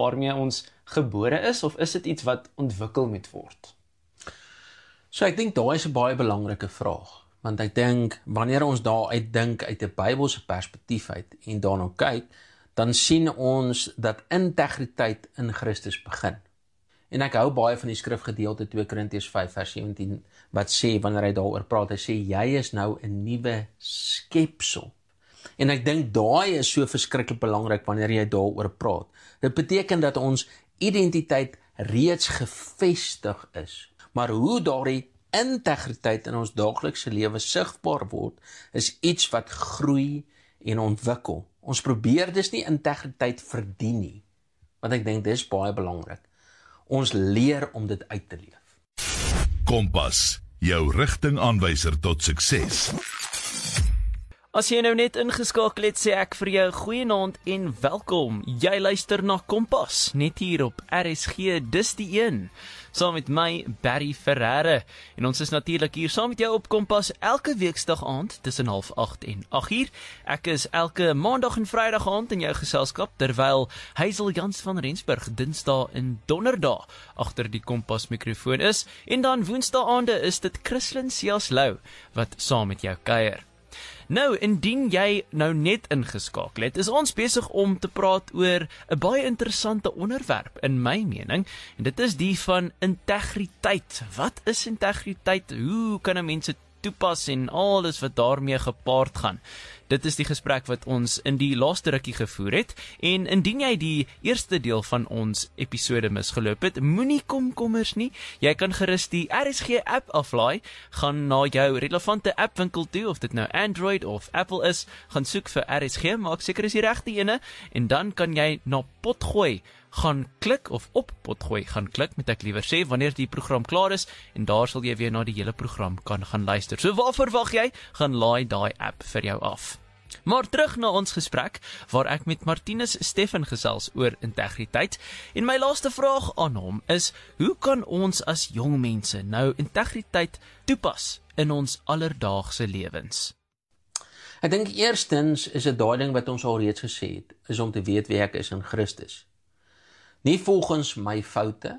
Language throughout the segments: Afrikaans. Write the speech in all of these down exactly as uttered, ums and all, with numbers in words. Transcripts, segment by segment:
waarmee ons gebore is, of is dit iets wat ontwikkel moet word? So ek dink daar is 'n baie belangrike vraag, want ek dink wanneer ons daar uitdink uit 'n Bybelse perspektief uit en daarna kyk, dan sien ons dat integriteit in Christus begin. En ek hou baie van die skrifgedeelte twee Korintiërs vyf vers sewentien wat sê wanneer hy daaroor praat, hy sê jy is nou 'n nuwe skepsel. En ek dink daai is so verskriklik belangrik wanneer jy daaroor praat. Dit beteken dat ons identiteit reeds gevestig is. Maar hoe daardie integriteit in ons daaglikse lewe sigbaar word, is iets wat groei en ontwikkel. Ons probeer dus nie integriteit verdien nie, want ek dink dis baie belangrik. Ons leer om dit uit te leef. Kompas, jou rigtingaanwyser tot sukses. As jy nou net ingeskakel het, sê ek vir jou goeienaand en welkom. Jy luister na Kompas, net hier op R S G, dis die een. Saam met my, Barry Ferreira. En ons is natuurlik hier saam met jou op Kompas elke weeksdag aand tussen half agt en agt uur. Ek is elke maandag en vrydag aand in jou geselskap, terwyl Hazel Jans van Rensburg dinsdae en donderdae agter die Kompas mikrofoon is. En dan woensdae aande is dit Christlyn Siaslou wat saam met jou kuier. Nou, indien jy nou net ingeskakel het, is ons besig om te praat oor 'n baie interessante onderwerp, in my mening, en dit is die van integriteit. Wat is integriteit? Hoe kan 'n mens dit toepas en alles wat daarmee gepaard gaan? Dit is die gesprek wat ons in die laaste rukkie gevoer het, en indien jy die eerste deel van ons episode misgeloop het, moenie komkommers nie. Jy kan gerus die R S G app aflaai, gaan na jou relevante appwinkel toe, of dit nou Android of Apple is, gaan soek vir R S G, maak seker is die regte ene, en dan kan jy na Potgooi gaan klik, of op Potgooi gaan klik, moet ek liewer sê, wanneer die program klaar is, en daar sal jy weer na die hele program kan gaan luister. So waar verwag jy? Gaan laai daai app vir jou af. Maar terug na ons gesprek, waar ek met Martinus Steffen gesels oor integriteit, en my laaste vraag aan hom is, hoe kan ons as jong mense nou integriteit toepas in ons alledaagse lewens? Ek dink eerstens is dit daai ding wat ons al reeds gesê het, is om te weet wie ek is in Christus. Nie volgens my foute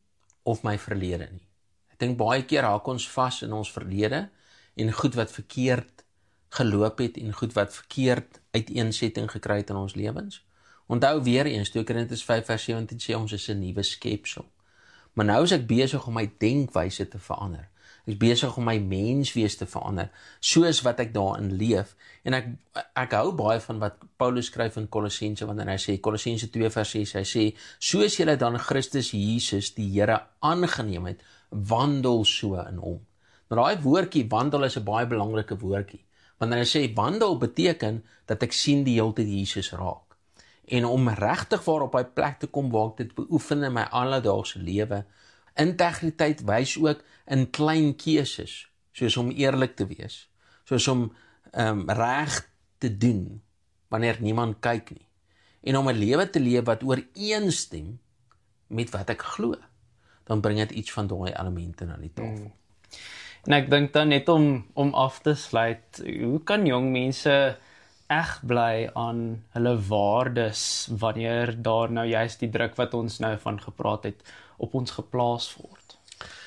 of my verlede nie. Ek dink baie keer haak ons vas in ons verlede en goed wat verkeerd geloop het en goed wat verkeerd uiteensetting gekry het in ons lewens. Onthou weer eens, twee Korintiërs vyf vers sewentien sê ons is 'n nuwe skepsel. Maar nou is ek besig om my denkwyse te verander. Ek is besig om my menswees te verander, soos wat ek daarin leef. En ek ek hou baie van wat Paulus skryf in Kolossense, wanneer hy sê, Kolossense twee vers ses, hy sê, soos julle dan Christus Jesus, die Here, aangeneem het, wandel so in hom. Nou daai woordjie, wandel, is 'n baie belangrike woordjie. Wanneer hy sê wandel, beteken dat ek sien die hele tyd Jesus raak. En om regtig waar op hy plek te kom waar ek dit beoefen in my alledaagse lewe, integriteit wys ook in klein keuses, soos om eerlik te wees, soos om um, reg te doen, wanneer niemand kyk nie, en om 'n lewe te leef wat ooreenstem met wat ek glo, dan bring dit iets van daai elemente na die tafel. Hmm. En ek dink dan net om, om af te sluit, hoe kan jong mense eg bly aan hulle waardes, wanneer daar nou juist die druk wat ons nou van gepraat het, op ons geplaas word?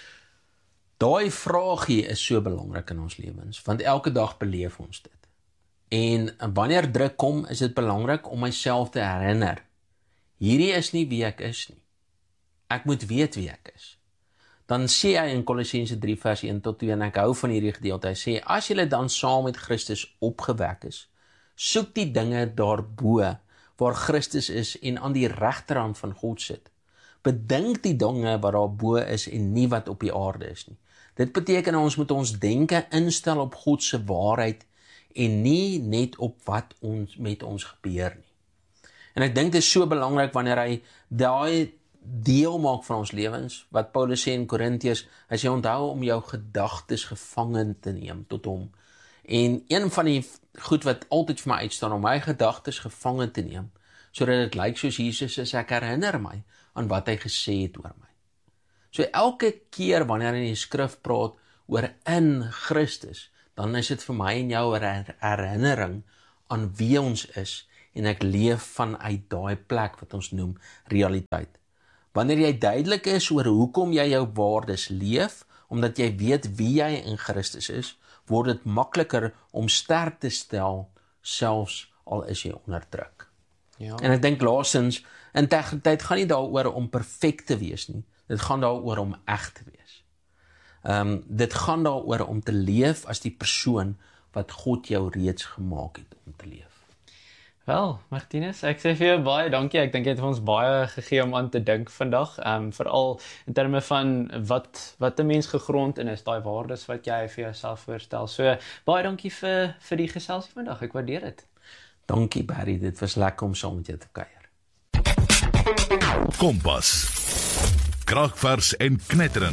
Daai vraagie is so belangrik in ons lewens, want elke dag beleef ons dit. En wanneer druk kom, is dit belangrik om myself te herinner, hierdie is nie wie ek is nie. Ek moet weet wie ek is. Dan sê hy in Kolossense drie vers een tot twee, en ek hou van hierdie gedeelte, hy sê, as julle dan saam met Christus opgewek is, soek die dinge daarbo, waar Christus is en aan die regterhand van God sit. Bedink die dinge wat daarbo is en nie wat op die aarde is nie. Dit beteken ons moet ons denke instel op God se waarheid en nie net op wat ons met ons gebeur nie. En ek dink dit is so belangrik wanneer hy daai deel maak van ons lewens, wat Paulus sê in Korintiërs, hy sê onthou om jou gedagtes gevangen te neem tot hom. En een van die goed wat altyd vir my uitstaan, om my gedagtes gevangen te neem, sodat dit lyk soos Jesus is, ek herinner my aan wat hy gesê het oor my. So elke keer wanneer hy in die skrif praat oor in Christus, dan is dit vir my en jou 'n herinnering aan wie ons is en ek leef vanuit daai plek wat ons noem realiteit. Wanneer jy duidelik is oor hoekom jy jou waardes leef, omdat jy weet wie jy in Christus is, word dit makliker om sterk te stel, selfs al is jy onder druk. Ja. En ek dink laasens, integriteit gaan nie daaroor om perfek te wees nie, dit gaan daaroor om eg te wees. Um, dit gaan daaroor om te leef as die persoon wat God jou reeds gemaak het om te leef. Wel, Martinus, ek sê vir jou baie dankie. Ek dink jy het vir ons baie gegee om aan te dink vandag, um, veral in terme van wat wat 'n mens gegrond in is, daai waardes wat jy vir jouself voorstel. So baie dankie vir vir die geselsie vandag. Ek waardeer dit. Dankie Barry, dit was lekker om saam met jou te kuier. Kompas. Kragvers en knetterend.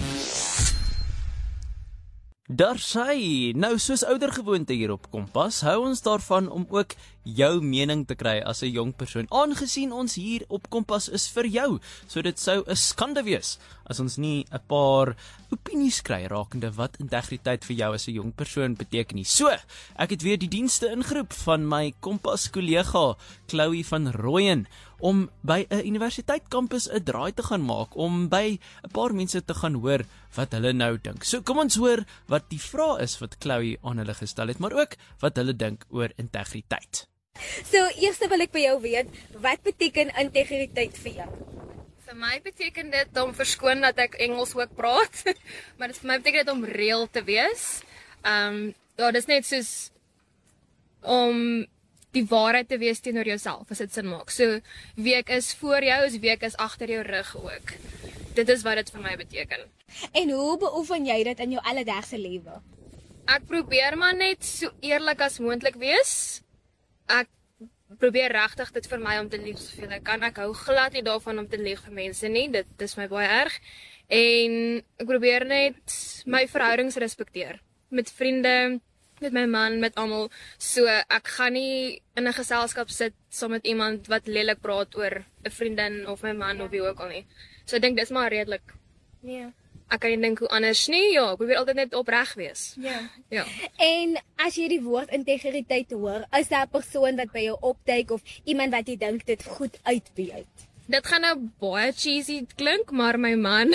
Daar sy, nou soos ouer gewoonte hier op Kompas, hou ons daarvan om ook jou mening te kry as 'n jong persoon, aangesien ons hier op Kompas is vir jou, so dit sou 'n skande wees as ons nie 'n paar opinies kry rakende wat integriteit vir jou as 'n jong persoon beteken nie. So, ek het weer die dienste ingeroep van my Kompas kollega Chloe van Rooyen om by 'n universiteitskampus 'n draai te gaan maak, om by 'n paar mense te gaan hoor wat hulle nou dink. So kom ons hoor wat die vraag is wat Chloe aan hulle gestel het, maar ook wat hulle dink oor integriteit. So, eers wil ek by jou weet, wat beteken integriteit vir jou? Vir my beteken dit om verskoon dat ek Engels ook praat, maar dit vir my beteken dit om reël te wees. Um, ja, dit is net soos om die waarheid te wees teenoor jouself, as dit sin maak. So, wie ek is voor jou, is wie ek is agter jou rug ook. Dit is wat dit vir my beteken. En hoe beoefen jy dit in jou alledaagse lewe? Ek probeer maar net so eerlik as moontlik wees. Ek probeer regtig dit vir my om te lieg soveel ek kan. Ek hou glad nie daarvan om te lieg vir mense nie. Dit is my baie erg. En ek probeer net my verhoudings respekteer. Met vriende, met my man, met almal. So ek gaan nie in 'n geselskap sit saam met iemand wat lelik praat oor 'n vriendin of my man of wie ook al nie. So ek dink dis maar redelik. Ja. Ek kan nie dink hoe anders nie. Ja, ek probeer altyd net opreg wees. Ja. Ja. En as jy die woord integriteit hoor, is daar 'n persoon wat by jou opduik of iemand wat jy dink dit goed uitbeeld? Dit gaan nou baie cheesy klink, maar my man,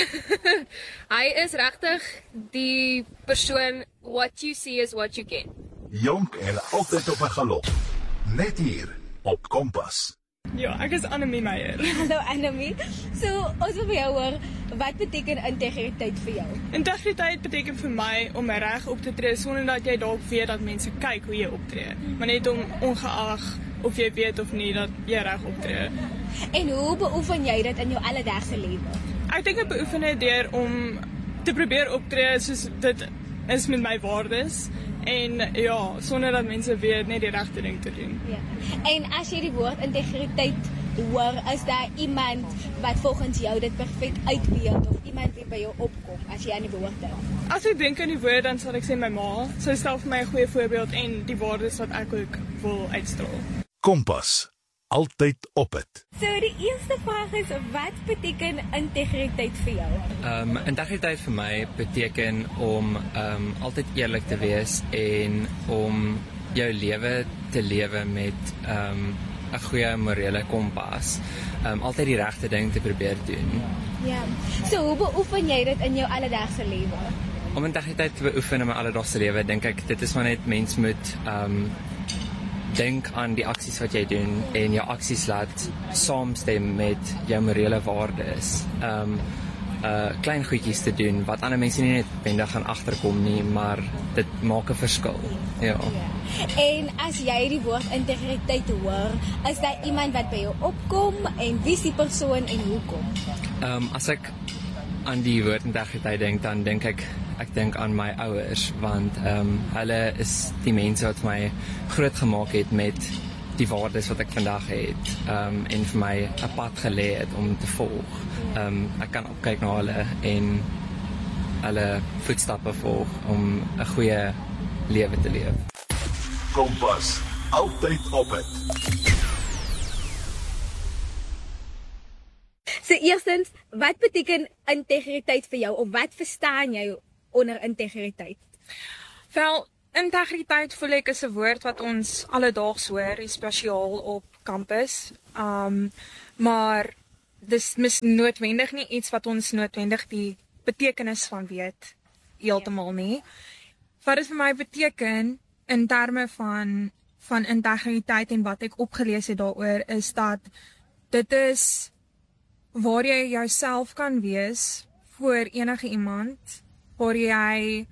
hy is regtig die persoon, what you see is what you get. Jonk en altyd op 'n galop. Net hier op Kompas. Ja, ek is Annemie Meyer. Hallo Annemie. So, ons wil by jou hoor, wat beteken integriteit vir jou? Integriteit beteken vir my om reg op te tree sonder dat jy dalk weet dat mense kyk hoe jy optree, maar net om ongeag of jy weet of nie dat jy reg optree. En hoe beoefen jy dit in jou alledaagse lewe? Ek dink ek beoefen dit deur om te probeer optree soos dit is met my waardes en ja, sonder dat mense weet net die regte ding te doen. Ja. En as jy die woord integriteit hoor, is daar iemand wat volgens jou dit perfek uitbeeld of iemand wat by jou opkom as jy aan die woord dink? As ek dink aan die woord, dan sal ek sê my ma. Sy stel vir my 'n goeie voorbeeld en die waardes wat ek ook wil uitstraal. Kompas. Altyd op dit. So die eerste vraag is, wat beteken integriteit vir jou? Um, integriteit vir my beteken om um, altyd eerlik te wees en om jou lewe te lewe met 'n um, goeie morele kompas. Um, altyd die regte ding te probeer doen. Ja. So hoe beoefen jy dit in jou alledaagse lewe? Om integriteit te beoefen in my alledaagse lewe, dink ek dit is maar net mens moet um, dink aan die aksies wat jy doen en jou aksies laat saamstem met jou morele waardes. Um uh klein goedjies te doen wat ander mense nie net wendig gaan agterkom nie, maar dit maak 'n verskil. Ja. Ja. En as jy die woord integriteit hoor, is daar iemand wat by jou opkom en wie is die persoon en hoekom? Um as ek aan die woord integriteit dink, dan dink ek ek dink aan my ouers, want um, hulle is die mense wat my groot gemaak het met die waardes wat ek vandag het, um, en vir my 'n pad gelê het om te volg. Um, ek kan opkyk na hulle en hulle voetstappe volg om 'n goeie lewe te leef. Kompas. Altyd op dit. So eerstens, wat beteken integriteit vir jou of wat verstaan jy onder integriteit? Wel, integriteit voel ek is 'n woord wat ons alledaags hoor, spesiaal op kampus. Um maar dis mis noodwendig nie iets wat ons noodwendig die betekenis van weet heeltemal nie. Wat dit vir my beteken in terme van van integriteit en wat ek opgelees het daaroor is dat dit is waar jy jouself kan wees voor enige iemand, waar jy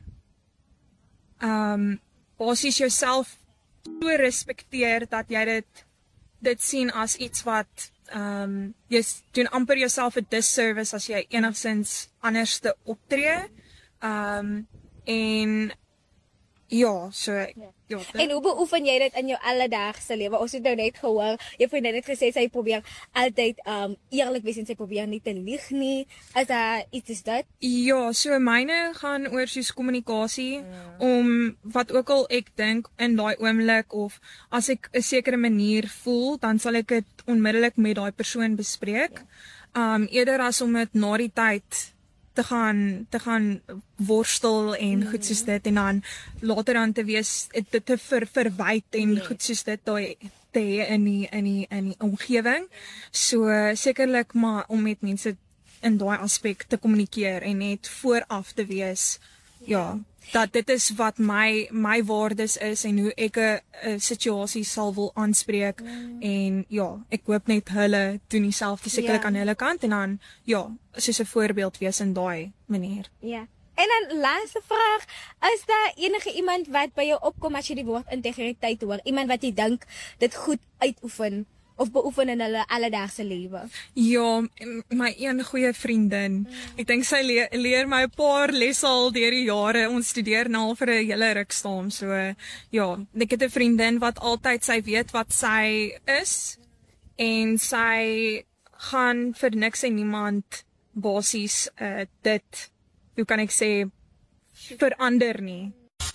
um basies jouself so respekteer dat jy dit dit sien as iets wat um jy doen amper jouself 'n disservice as jy enigstens anders te optree. Um en ja, so ja. ja En hoe beoefen jy dit in jou alledaagse lewe? Ons het nou net gehoor, jy vriendin het gesê sy probeer altyd um eerlik wees en sy probeer nie te lieg nie. Is daar iets is dit? Ja, so myne gaan oor soos kommunikasie, mm. om wat ook al ek dink in daai oomblik of as ek 'n sekere manier voel, dan sal ek dit onmiddellik met daai persoon bespreek. Ja. Um eerder as om dit na die tyd te gaan te gaan worstel en mm. goed soos dit en dan later dan te wees dit te ver, verwyd en nee. goed soos dit daai te hê in die in die in die omgewing. So sekerlik maar om met mense in daai aspek te kommunikeer en net vooraf te wees ja, dat dit is wat my my waardes is en hoe ek 'n situasie sal wil aanspreek mm. en ja, ek hoop net hulle doen dieselfde sekerlik ja. aan hulle kant en dan ja, soos 'n voorbeeld wees in daai manier. Ja. En dan laaste vraag, is daar enige iemand wat by jou opkom as jy die woord integriteit hoor? Iemand wat jy dink dit goed uitoefen of beoefen in hulle alledaagse lewe? Ja, my een goeie vriendin. Mm. Ek dink sy leer, leer my 'n paar lesse al deur die jare. Ons studeer nou al vir 'n hele ruk staan. So ja, ek het 'n vriendin wat altyd sy weet wat sy is en sy gaan vir niks en niemand basies uh, dit, hoe kan ek sê, verander nie.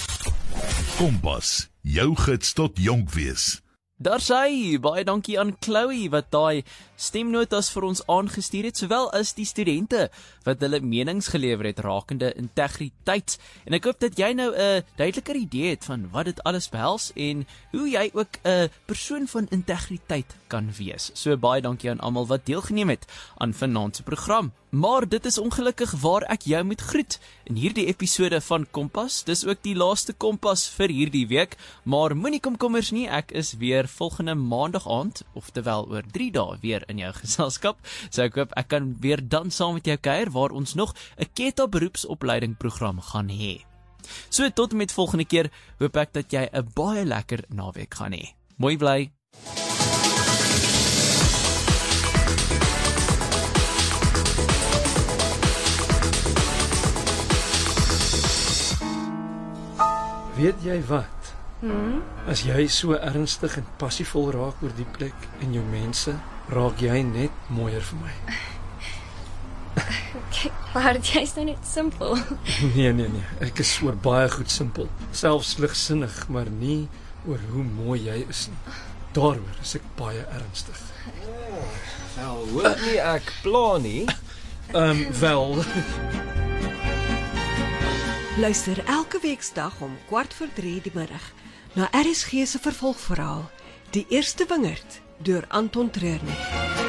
Kompas, jou gids tot jonk wees. Daar sy, baie dankie aan Chloe wat daai stemnotas vir ons aangestuur het, sowel as die studente wat hulle menings gelewer het rakende integriteit. En ek hoop dat jy nou 'n duideliker idee het van wat dit alles behels en hoe jy ook 'n persoon van integriteit kan wees. So baie dankie aan almal wat deelgeneem het aan vanaand se program. Maar dit is ongelukkig waar ek jou moet groet in hierdie episode van Kompas. Dis ook die laaste Kompas vir hierdie week, maar moenie komkommers nie, ek is weer volgende maandag aand, oftewel oor drie dae weer in jou geselskap. So ek hoop ek kan weer dan saam met jou kuier waar ons nog 'n Keta beroepsopleiding program gaan hê. So tot en met volgende keer hoop ek dat jy 'n baie lekker naweek gaan hê. Mooi bly. Weet jy wat? Hmm? As jy so ernstig en passievol raak oor die plek en jou mense, raak jy net mooier vir my. Kyk, maar jy's nou net simpel. Nee, nee, nee. Ek is oor baie goed simpel. Selfs ligsinnig, maar nie oor hoe mooi jy is nie. Daaroor is ek baie ernstig. Oh, wel, hoor nie ek pla nie. Ehm, um, wel... Luister elke weeksdag om kwart voor drie die middag na R S G se vervolgverhaal, Die Eerste Wingerd, deur Anton Treurnig.